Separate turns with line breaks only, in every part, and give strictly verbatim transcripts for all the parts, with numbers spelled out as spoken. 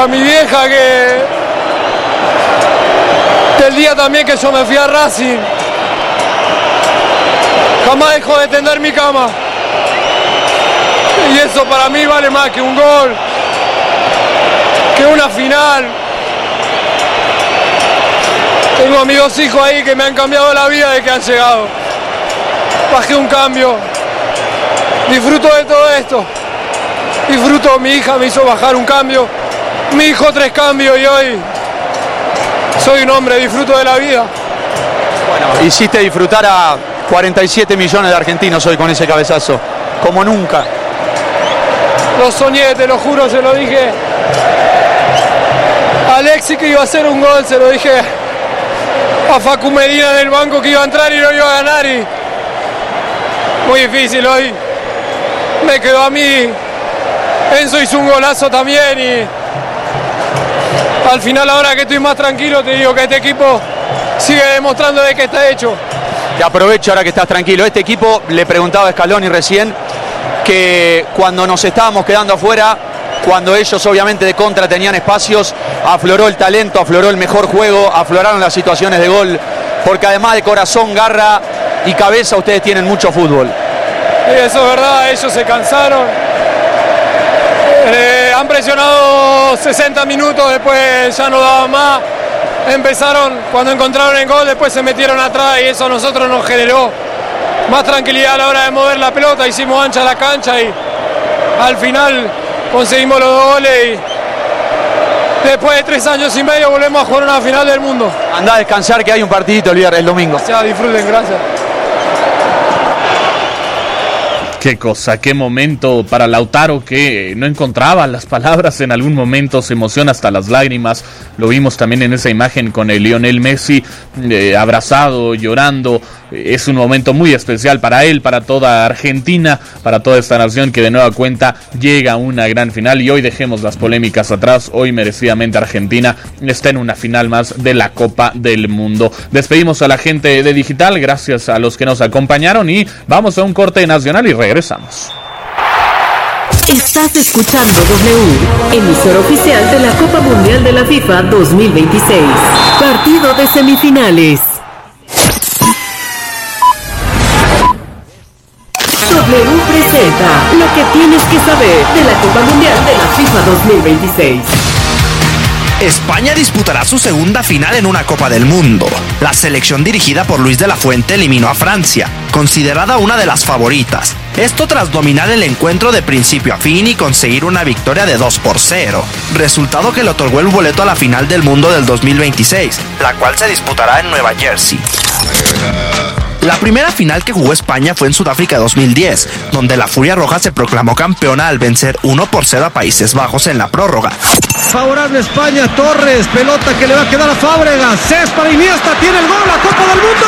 mi vieja que del día también que yo me fui a Racing jamás dejó de tender mi cama. Y eso para mí vale más que un gol, que una final. Tengo a mis dos hijos ahí que me han cambiado la vida desde que han llegado. Bajé un cambio. Disfruto de todo esto. Disfruto, mi hija me hizo bajar un cambio. Mi hijo tres cambios y hoy soy un hombre, disfruto de la vida.
Bueno, hiciste disfrutar a cuarenta y siete millones de argentinos hoy con ese cabezazo. Como nunca.
Lo soñé, te lo juro, se lo dije a Alexis que iba a hacer un gol, se lo dije a Facu Medina en el banco que iba a entrar y no iba a ganar. Y muy difícil hoy. Me quedó a mí. Enzo hizo un golazo también y al final, ahora que estoy más tranquilo, te digo que este equipo sigue demostrando de qué está hecho.
Te aprovecho ahora que estás tranquilo. Este equipo, le preguntaba a Scaloni recién, que cuando nos estábamos quedando afuera, cuando ellos obviamente de contra tenían espacios, afloró el talento, afloró el mejor juego, afloraron las situaciones de gol, porque además de corazón, garra y cabeza, ustedes tienen mucho fútbol.
Sí, eso es verdad, ellos se cansaron. Eh, han presionado sesenta minutos, después ya no daban más. Empezaron, cuando encontraron el gol, después se metieron atrás y eso a nosotros nos generó más tranquilidad a la hora de mover la pelota. Hicimos ancha la cancha y al final conseguimos los dos goles y después de tres años y medio volvemos a jugar una final del mundo.
Andá a descansar que hay un partidito el viernes, el domingo.
Ya, disfruten, gracias.
Qué cosa, qué momento para Lautaro, que no encontraba las palabras en algún momento, se emociona hasta las lágrimas. Lo vimos también en esa imagen con el Lionel Messi eh, abrazado, llorando. Es un momento muy especial para él, para toda Argentina, para toda esta nación que de nueva cuenta llega a una gran final. Y hoy dejemos las polémicas atrás. Hoy merecidamente Argentina está en una final más de la Copa del Mundo. Despedimos a la gente de Digital, gracias a los que nos acompañaron y vamos a un corte nacional y regresamos.
Estás escuchando W, emisora oficial de la Copa Mundial de la FIFA dos mil veintiséis. Partido de semifinales. W presenta lo que tienes que saber de la Copa Mundial de la FIFA dos mil veintiséis.
España disputará su segunda final en una Copa del Mundo. La selección dirigida por Luis de la Fuente eliminó a Francia, considerada una de las favoritas. Esto tras dominar el encuentro de principio a fin y conseguir una victoria de dos por cero. Resultado que le otorgó el boleto a la final del mundo del dos mil veintiséis, la cual se disputará en Nueva Jersey. La primera final que jugó España fue en Sudáfrica dos mil diez, donde la Furia Roja se proclamó campeona al vencer uno por cero a Países Bajos en la prórroga.
Favorable España, Torres, pelota que le va a quedar a Fábregas, Cés para Iniesta, tiene el gol, la Copa del Mundo.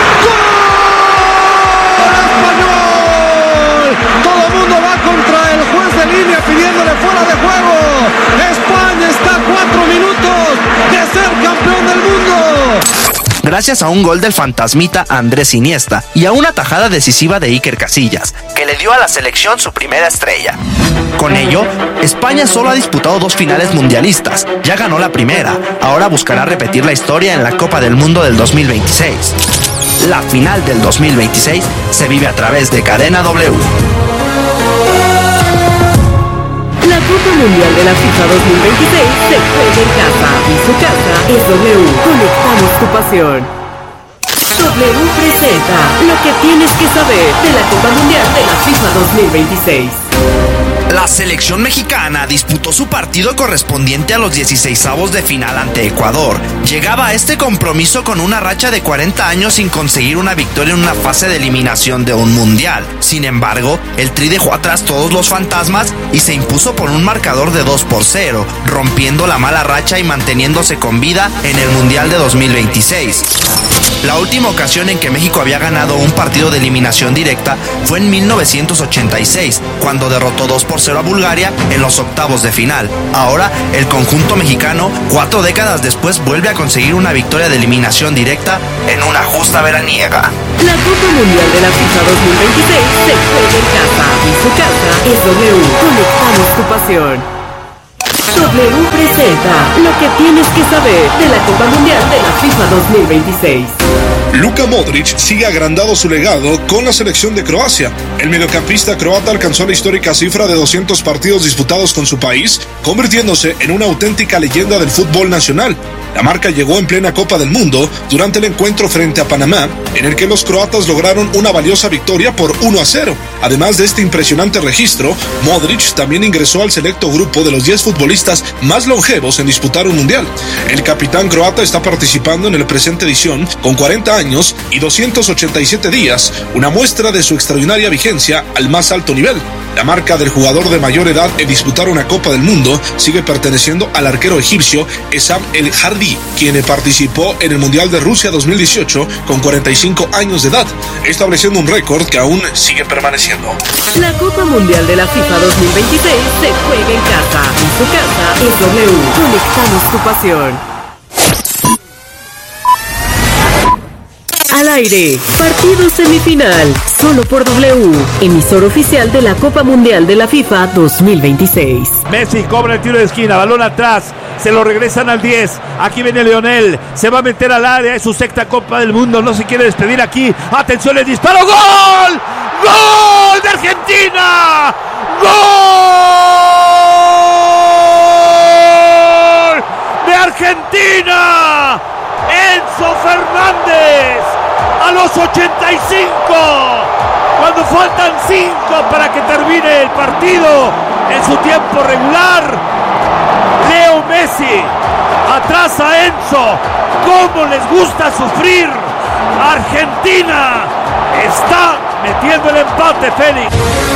¡Gol español! Todo el mundo va contra el juez de línea pidiéndole fuera de juego. España está a cuatro minutos de ser campeón del mundo.
Gracias a un gol del fantasmita Andrés Iniesta y a una tajada decisiva de Iker Casillas, que le dio a la selección su primera estrella. Con ello, España solo ha disputado dos finales mundialistas, ya ganó la primera, ahora buscará repetir la historia en la Copa del Mundo del dos mil veintiséis. La final del dos mil veintiséis se vive a través de Cadena W.
La Copa Mundial de la FIFA dos mil veintiséis se juega en casa y su casa es W. Conectamos tu pasión. W presenta lo que tienes que saber de la Copa Mundial de la FIFA dos mil veintiséis.
La selección mexicana disputó su partido correspondiente a los dieciseisavos de final ante Ecuador. Llegaba a este compromiso con una racha de cuarenta años sin conseguir una victoria en una fase de eliminación de un mundial. Sin embargo, el Tri dejó atrás todos los fantasmas y se impuso por un marcador de dos por cero, rompiendo la mala racha y manteniéndose con vida en el Mundial de dos mil veintiséis. La última ocasión en que México había ganado un partido de eliminación directa fue en mil novecientos ochenta y seis, cuando derrotó dos por cero a Bulgaria en los octavos de final. Ahora, el conjunto mexicano, cuatro décadas después, vuelve a conseguir una victoria de eliminación directa en una justa veraniega.
La Copa Mundial de la FIFA dos mil veintiséis se juega en casa y su casa es W. Conectamos tu pasión. W presenta lo que tienes que saber de la Copa Mundial de la FIFA dos mil veintiséis.
Luka Modric sigue agrandando su legado con la selección de Croacia. El mediocampista croata alcanzó la histórica cifra de doscientos partidos disputados con su país, convirtiéndose en una auténtica leyenda del fútbol nacional. La marca llegó en plena Copa del Mundo durante el encuentro frente a Panamá, en el que los croatas lograron una valiosa victoria por uno a cero. Además de este impresionante registro, Modric también ingresó al selecto grupo de los diez futbolistas más longevos en disputar un mundial. El capitán croata está participando en la presente edición con cuarenta años y doscientos ochenta y siete días, una muestra de su extraordinaria vigencia al más alto nivel. La marca del jugador de mayor edad en disputar una Copa del Mundo sigue perteneciendo al arquero egipcio Essam El Hardy, quien participó en el Mundial de Rusia dos mil dieciocho con cuarenta y cinco años de edad, estableciendo un récord que aún sigue permaneciendo.
La Copa Mundial de la FIFA dos mil veintiséis se juega en casa. En su casa es W. Conectamos tu pasión. Al aire, partido semifinal, solo por W, emisor oficial de la Copa Mundial de la FIFA dos mil veintiséis.
Messi cobra el tiro de esquina, balón atrás, se lo regresan al diez, aquí viene Lionel, se va a meter al área, es su sexta Copa del Mundo, no se quiere despedir aquí, atención, el disparo, ¡gol! ¡Gol de Argentina! ¡Gol de Argentina! Enzo Fernández a los ochenta y cinco, cuando faltan cinco para que termine el partido en su tiempo regular. Leo Messi atrás a Enzo. ¿Cómo les gusta sufrir? Argentina está metiendo el empate, Félix.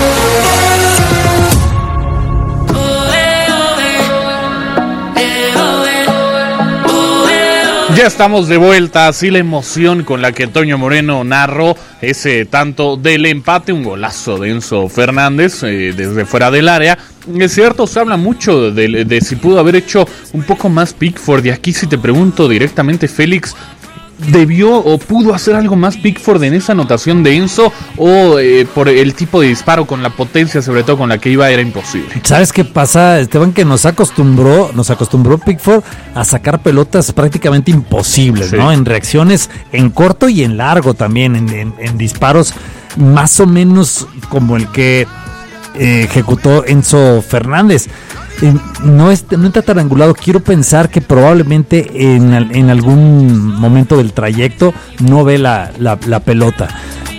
Ya estamos de vuelta, así la emoción con la que Toño Moreno narró ese tanto del empate, un golazo de Enzo Fernández eh, desde fuera del área. Es cierto, se habla mucho de, de si pudo haber hecho un poco más Pickford, y aquí si te pregunto directamente, Félix, ¿debió o pudo hacer algo más Pickford en esa anotación de Enzo, o eh, por el tipo de disparo con la potencia, sobre todo con la que iba, era imposible?
¿Sabes qué pasa, Esteban? Que nos acostumbró, nos acostumbró Pickford a sacar pelotas prácticamente imposibles, sí, ¿no? En reacciones en corto y en largo también, en, en, en disparos más o menos como el que eh, ejecutó Enzo Fernández. Eh, no, es, no está tan angulado. Quiero pensar que probablemente en, en algún momento del trayecto no ve la, la, la pelota,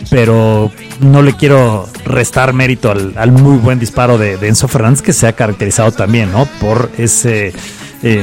pero no le quiero restar mérito al, al muy buen disparo de, de Enzo Fernández, que se ha caracterizado también, ¿no? Por ese eh,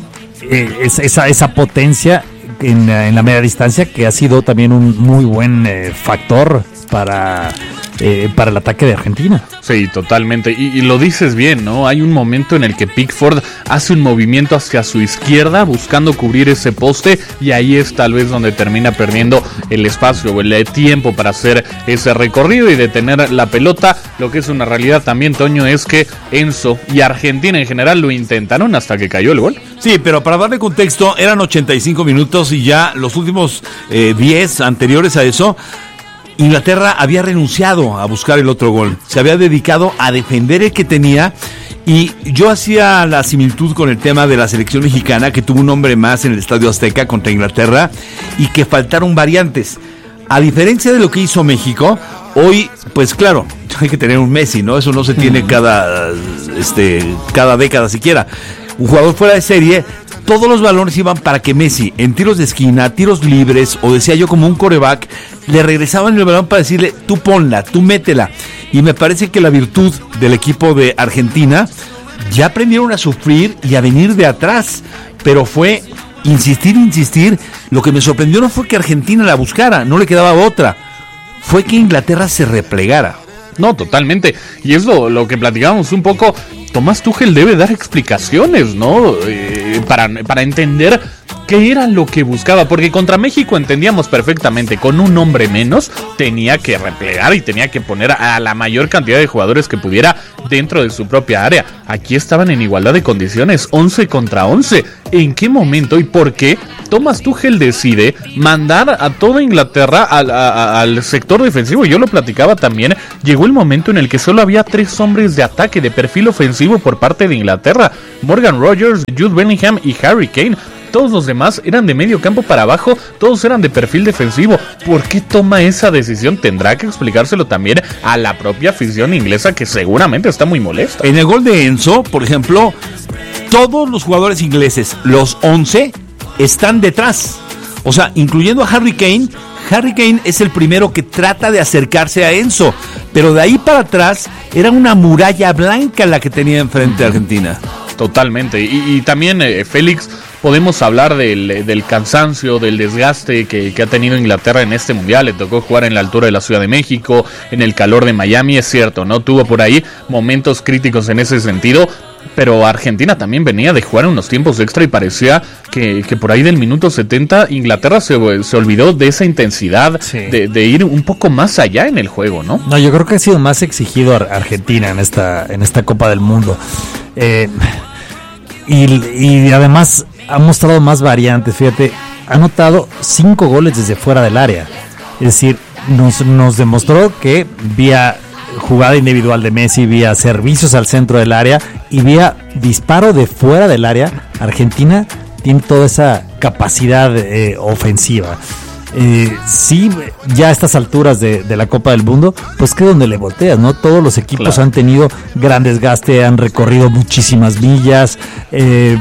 eh, esa, esa potencia en, en la media distancia, que ha sido también un muy buen eh, factor para Eh, para el ataque de Argentina.
Sí, totalmente, y, y lo dices bien, ¿no? Hay un momento en el que Pickford hace un movimiento hacia su izquierda buscando cubrir ese poste, y ahí es tal vez donde termina perdiendo el espacio o el tiempo para hacer ese recorrido y detener la pelota. Lo que es una realidad también, Toño, es que Enzo y Argentina en general lo intentaron hasta que cayó el gol.
Sí, pero para darle contexto, eran ochenta y cinco minutos y ya los últimos eh, diez anteriores a eso, Inglaterra había renunciado a buscar el otro gol, se había dedicado a defender el que tenía, y yo hacía la similitud con el tema de la selección mexicana, que tuvo un hombre más en el Estadio Azteca contra Inglaterra y que faltaron variantes. A diferencia de lo que hizo México, hoy, pues claro, hay que tener un Messi, ¿no? Eso no se tiene cada, este, cada década siquiera. Un jugador fuera de serie. Todos los balones iban para que Messi, en tiros de esquina, tiros libres, o decía yo como un quarterback, le regresaban el balón para decirle, tú ponla, tú métela. Y me parece que la virtud del equipo de Argentina, ya aprendieron a sufrir y a venir de atrás, pero fue insistir, insistir. Lo que me sorprendió no fue que Argentina la buscara, no le quedaba otra, fue que Inglaterra se replegara.
No, totalmente, y es lo, lo que platicábamos un poco. Tomás Tuchel debe dar explicaciones, ¿no? Eh, para, para entender qué era lo que buscaba, porque contra México entendíamos perfectamente, con un hombre menos tenía que replegar y tenía que poner a la mayor cantidad de jugadores que pudiera dentro de su propia área. Aquí estaban en igualdad de condiciones, once contra once. ¿En qué momento y por qué Thomas Tuchel decide mandar a toda Inglaterra al, a, al sector defensivo. Yo lo platicaba también, llegó el momento en el que solo había tres hombres de ataque de perfil ofensivo por parte de Inglaterra: Morgan Rogers, Jude Bellingham y Harry Kane. Todos los demás eran de medio campo para abajo, todos eran de perfil defensivo. ¿Por qué toma esa decisión? Tendrá que explicárselo también a la propia afición inglesa, que seguramente está muy molesta.
En el gol de Enzo, por ejemplo, todos los jugadores ingleses, los once, están detrás. O sea, incluyendo a Harry Kane. Harry Kane es el primero que trata de acercarse a Enzo, pero de ahí para atrás era una muralla blanca la que tenía enfrente a Argentina.
Totalmente, y, y también eh, Félix, podemos hablar del, del cansancio, del desgaste que, que ha tenido Inglaterra en este mundial. Le tocó jugar en la altura de la Ciudad de México, en el calor de Miami, es cierto, ¿no? Tuvo por ahí momentos críticos en ese sentido, pero Argentina también venía de jugar unos tiempos extra y parecía que, que por ahí del minuto setenta Inglaterra se, se olvidó de esa intensidad, sí. de, de ir un poco más allá en el juego, ¿no?
No, yo creo que ha sido más exigido Argentina en esta, en esta Copa del Mundo. Eh, y, y además ha mostrado más variantes, fíjate, ha anotado cinco goles desde fuera del área. Es decir, nos, nos demostró que vía jugada individual de Messi, vía servicios al centro del área y vía disparo de fuera del área, Argentina tiene toda esa capacidad eh, ofensiva. Eh, sí, ya a estas alturas de, de la Copa del Mundo, pues que donde le volteas, ¿no? Todos los equipos claro. han tenido gran desgaste, han recorrido muchísimas millas, eh,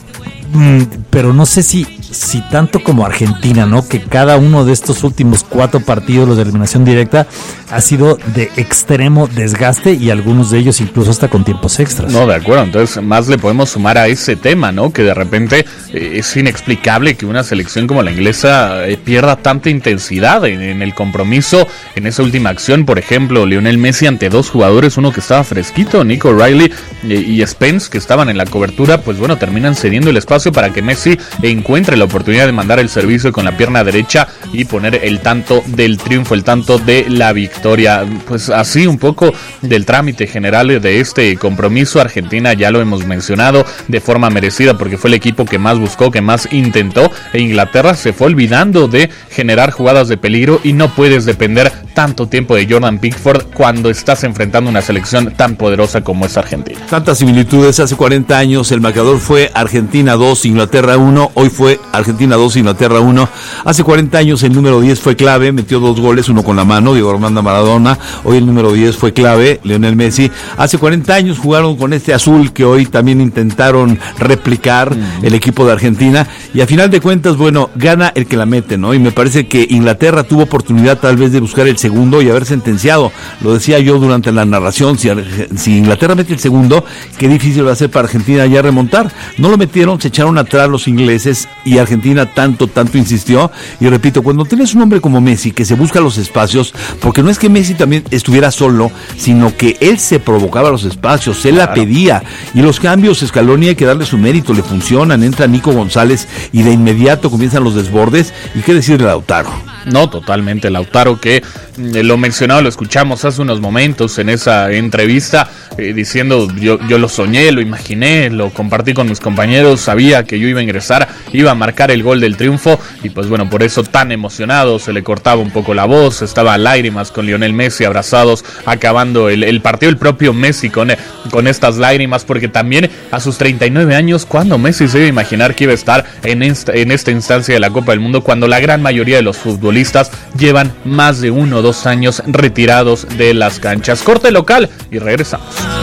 pero no sé si si tanto como Argentina, ¿no? Que cada uno de estos últimos cuatro partidos, los de eliminación directa, ha sido de extremo desgaste y algunos de ellos incluso hasta con tiempos extras.
No, de acuerdo, entonces más le podemos sumar a ese tema, ¿no? Que de repente eh, es inexplicable que una selección como la inglesa eh, pierda tanta intensidad en, en el compromiso. En esa última acción, por ejemplo, Lionel Messi ante dos jugadores, uno que estaba fresquito, Nico Riley eh, y Spence, que estaban en la cobertura, pues bueno, terminan cediendo el espacio para que Messi encuentre la oportunidad de mandar el servicio con la pierna derecha y poner el tanto del triunfo, el tanto de la victoria. Pues así un poco del trámite general de este compromiso. Argentina, ya lo hemos mencionado, de forma merecida porque fue el equipo que más buscó, que más intentó, e Inglaterra se fue olvidando de generar jugadas de peligro, y no puedes depender tanto tiempo de Jordan Pickford cuando estás enfrentando una selección tan poderosa como es Argentina.
Tantas similitudes. Hace cuarenta años el marcador fue Argentina dos, Inglaterra uno, hoy fue Argentina dos, Inglaterra uno. Hace cuarenta años el número diez fue clave, metió dos goles, uno con la mano, Diego Armando Maradona. Hoy el número diez fue clave, Lionel Messi. Hace cuarenta años jugaron con este azul que hoy también intentaron replicar mm. el equipo de Argentina, y a final de cuentas, bueno, gana el que la mete, ¿no? Y me parece que Inglaterra tuvo oportunidad tal vez de buscar el segundo y haber sentenciado. Lo decía yo durante la narración, si, si Inglaterra mete el segundo, qué difícil va a ser para Argentina ya remontar. No lo metieron, se echaron atrás los ingleses, y Argentina tanto, tanto insistió. Y repito, cuando tienes un hombre como Messi que se busca los espacios, porque no es que Messi también estuviera solo, sino que él se provocaba los espacios, él claro. la pedía, y los cambios, Scaloni, hay que darle su mérito, le funcionan. Entra Nico González y de inmediato comienzan los desbordes. Y qué decir de Lautaro.
No, totalmente, Lautaro, que eh, lo mencionaba, lo escuchamos hace unos momentos en esa entrevista, eh, diciendo, yo, yo lo soñé, lo imaginé, lo compartí con mis compañeros, sabía que yo iba a ingresar, iba a marcar el gol del triunfo, y pues bueno, por eso tan emocionado, se le cortaba un poco la voz, estaba a lágrimas con Lionel Messi, abrazados, acabando el, el partido, el propio Messi con, con estas lágrimas, porque también a sus treinta y nueve años, ¿cuándo Messi se iba a imaginar que iba a estar en esta, en esta instancia de la Copa del Mundo, cuando la gran mayoría de los futbolistas llevan más de uno o dos años retirados de las canchas? Corte local y regresamos.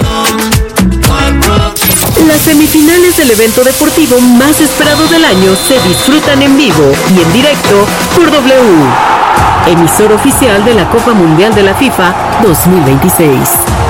Las semifinales del evento deportivo más esperado del año se disfrutan en vivo y en directo por W, emisor oficial de la Copa Mundial de la FIFA dos mil veintiséis.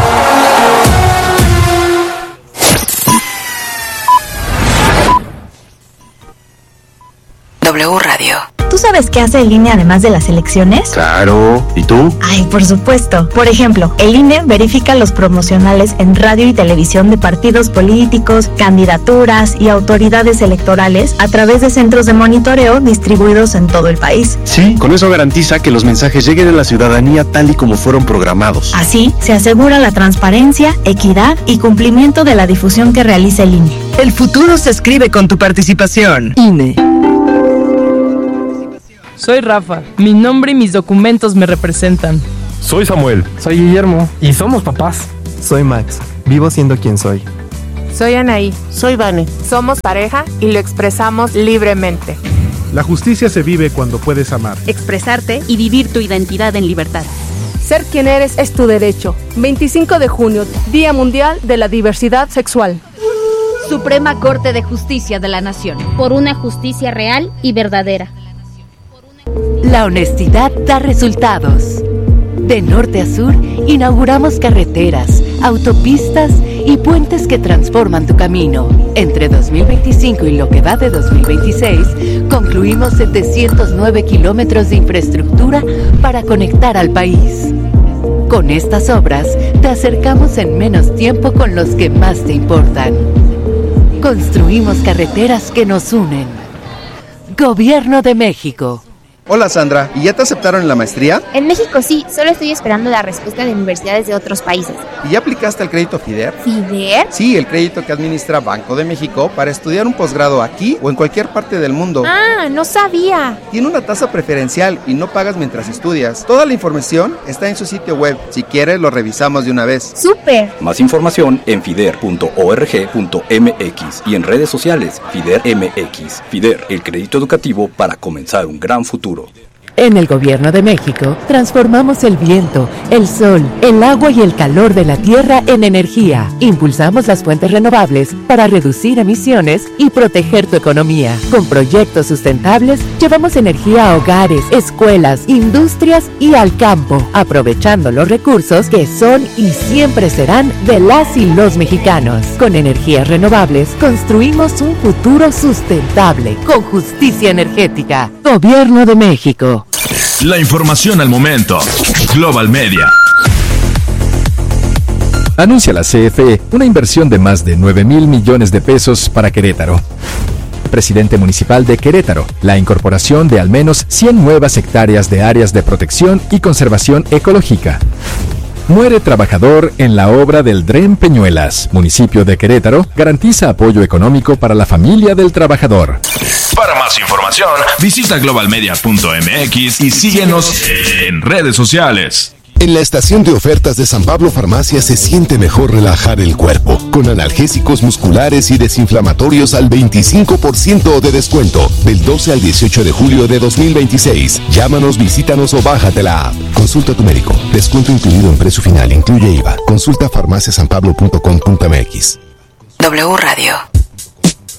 W Radio.
¿Tú sabes qué hace el I N E además de las elecciones?
Claro, ¿y tú?
Ay, por supuesto. Por ejemplo, el I N E verifica los promocionales en radio y televisión de partidos políticos, candidaturas y autoridades electorales a través de centros de monitoreo distribuidos en todo el país.
Sí, con eso garantiza que los mensajes lleguen a la ciudadanía tal y como fueron programados.
Así, se asegura la transparencia, equidad y cumplimiento de la difusión que realiza el I N E.
El futuro se escribe con tu participación. I N E. Soy Rafa. Mi nombre y mis documentos me representan.
Soy Samuel.
Soy Guillermo. Y somos papás.
Soy Max. Vivo siendo quien soy.
Soy Anaí. Soy Vane. Somos pareja y lo expresamos libremente.
La justicia se vive cuando puedes amar,
expresarte y vivir tu identidad en libertad.
Ser quien eres es tu derecho. veinticinco de junio, Día Mundial de la Diversidad Sexual.
Suprema Corte de Justicia de la Nación.
Por una justicia real y verdadera.
La honestidad da resultados. De norte a sur, inauguramos carreteras, autopistas y puentes que transforman tu camino. Entre dos mil veinticinco y lo que va de dos mil veintiséis, concluimos setecientos nueve kilómetros de infraestructura para conectar al país. Con estas obras, te acercamos en menos tiempo con los que más te importan. Construimos carreteras que nos unen. Gobierno de México.
Hola Sandra, ¿y ya te aceptaron en la maestría?
En México sí, solo estoy esperando la respuesta de universidades de otros países.
¿Y ya aplicaste al crédito FIDER?
¿FIDER?
Sí, el crédito que administra Banco de México para estudiar un posgrado aquí o en cualquier parte del mundo.
Ah, no sabía.
Tiene una tasa preferencial y no pagas mientras estudias. Toda la información está en su sitio web. Si quieres, lo revisamos de una vez.
¡Súper!
Más información en fider punto org punto m x y en redes sociales FIDER M X. FIDER, el crédito educativo para comenzar un gran futuro.
En el Gobierno de México, transformamos el viento, el sol, el agua y el calor de la tierra en energía. Impulsamos las fuentes renovables para reducir emisiones y proteger tu economía. Con proyectos sustentables, llevamos energía a hogares, escuelas, industrias y al campo, aprovechando los recursos que son y siempre serán de las y los mexicanos. Con energías renovables, construimos un futuro sustentable, con justicia energética. Gobierno de México.
La información al momento. Global Media.
Anuncia la C F E una inversión de más de nueve mil millones de pesos para Querétaro. Presidente municipal de Querétaro, la incorporación de al menos cien nuevas hectáreas de áreas de protección y conservación ecológica. Muere trabajador en la obra del Dren Peñuelas. Municipio de Querétaro garantiza apoyo económico para la familia del trabajador.
Para más información, visita global media punto m x y síguenos en redes sociales.
En la estación de ofertas de San Pablo Farmacia se siente mejor relajar el cuerpo, con analgésicos musculares y desinflamatorios al veinticinco por ciento de descuento, del doce al dieciocho de julio de dos mil veintiséis. Llámanos, visítanos o bájate la app. Consulta a tu médico. Descuento incluido en precio final, incluye I V A. Consulta farmacia san pablo punto com punto m x.
W Radio.